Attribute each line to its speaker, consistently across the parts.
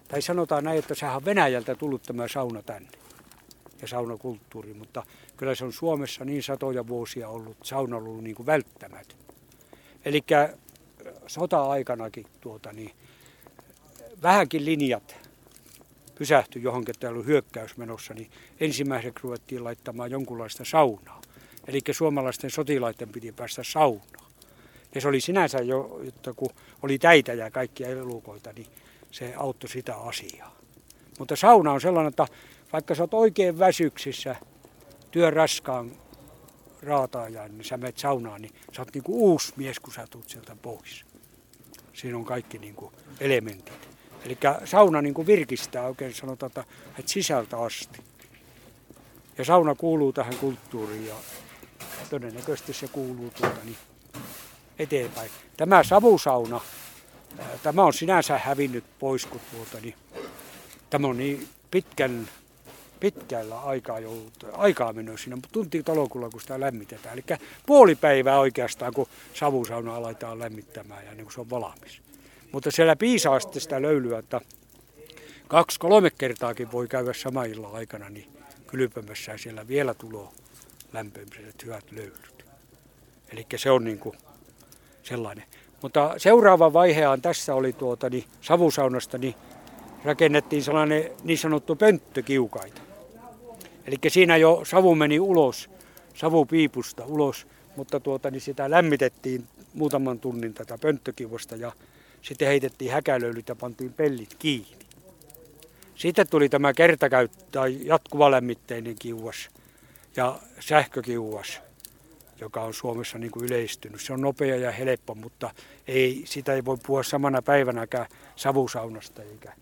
Speaker 1: tai sanotaan näin, että sehän on Venäjältä tullut tämä sauna tänne ja saunakulttuuri, mutta kyllä se on Suomessa niin satoja vuosia ollut, sauna on ollut niin kuin välttämätön. Eli sota-aikanakin vähänkin linjat pysähtyi johonkin, että oli hyökkäys menossa, niin ensimmäiseksi ruvettiin laittamaan jonkunlaista saunaa. Eli suomalaisten sotilaiden piti päästä saunaan. Ja se oli sinänsä jo, että kun oli täitä ja kaikkia elukoita, niin se auttoi sitä asiaa. Mutta sauna on sellainen, että vaikka sä oot oikein väsyksissä työn raskaan raataajan, niin sä menet saunaan, niin sä oot niin kuin uusi mies, kun sä tulet sieltä pois. Siinä on kaikki niin kuin elementit. Eli sauna niin kuin virkistää oikein, sanotaan, että sisältä asti. Ja sauna kuuluu tähän kulttuuriin ja todennäköisesti se kuuluu niin eteenpäin. Tämä savusauna, tämä on sinänsä hävinnyt pois, kun niin, tämä on niin pitkällä aikaa mennyt siinä, tuntitolokulla, kun sitä lämmitetään. Eli puoli päivää oikeastaan, kun savusauna aletaan lämmittämään ja niin kun se on valmis. Mutta siellä piisaa sitten sitä löylyä, että 2-3 kertaakin voi käydä sama illan aikana niin kylpemässä ja siellä vielä tulee lämpimiset hyvät löylyt. Eli se on niin kuin sellainen. Mutta seuraava vaiheaan tässä oli savusaunasta, niin rakennettiin sellainen niin sanottu pönttökiukaita. Eli siinä jo savu meni ulos, savupiipusta ulos, mutta niin sitä lämmitettiin muutaman tunnin tätä pönttökiuosta ja sitten heitettiin häkälöylyt ja pantiin pellit kiinni. Sitten tuli tämä jatkuvalämmitteinen kiuas ja sähkökiuas, joka on Suomessa niin kuin yleistynyt. Se on nopea ja helppo, mutta sitä ei voi puhua samana päivänäkään savusaunasta.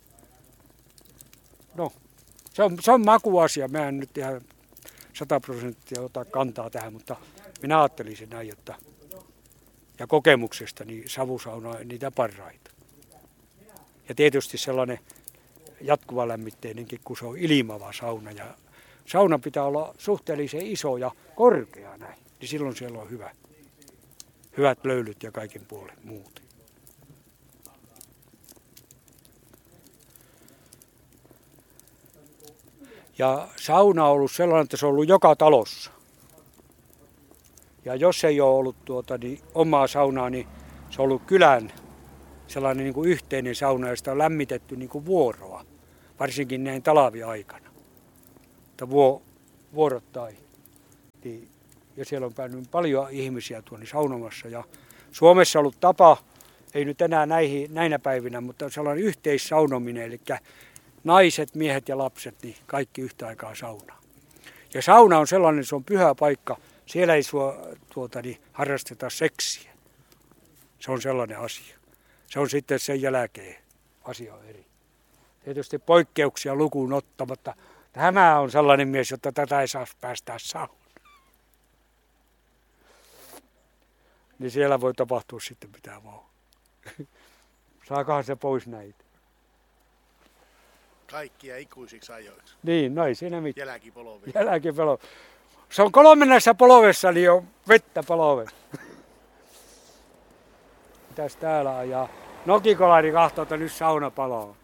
Speaker 1: No, se on makuasia. Mä en nyt ihan 100% ota kantaa tähän, mutta minä ajattelisin näin, että ja kokemuksesta niin savusauna on niitä parhaita. Ja tietysti sellainen jatkuvalämmitteinenkin, kun se on ilmava sauna. Ja sauna pitää olla suhteellisen iso ja korkea näin, niin silloin siellä on hyvät löylyt ja kaikin puolin muuten. Ja sauna on ollut sellainen, että se on ollut joka talossa. Ja jos ei ole ollut niin omaa saunaa, niin se on ollut kylän sellainen niin kuin yhteinen sauna, ja sitä on lämmitetty niin kuin vuoroa, varsinkin näin talviaikana. Että vuorottain. Ja siellä on päänyt paljon ihmisiä tuonne saunomassa. Ja Suomessa on ollut tapa, ei nyt enää näinä päivinä, mutta sellainen yhteissaunominen, eli naiset, miehet ja lapset, niin kaikki yhtä aikaa saunaa. Ja sauna on sellainen, se on pyhä paikka. Siellä ei harrasteta seksiä. Se on sellainen asia. Se on sitten sen jälkeen asia eri. Tietysti poikkeuksia lukuun ottamatta. Tämä on sellainen mies, että tätä ei saa päästää saunaan. Niin siellä voi tapahtua sitten mitä vaan. Saakohan se pois näitä?
Speaker 2: Kaikkia ikuisiksi ajoiksi.
Speaker 1: Niin, no ei siinä mitään.
Speaker 2: Jälkipolvi.
Speaker 1: Se on 3 polvessa, niin on vettä polvessa. Mitäs täällä ajaa? Nokikolari kahtoo, että nyt sauna palaa.